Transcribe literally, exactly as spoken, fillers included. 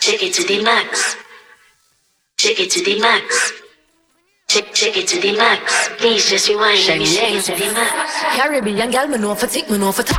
Take it to the max. Take it to the max. Take, take it to the max. Please just rewind. Let me take it to the max. Caribbean girl, me know for tick, me know for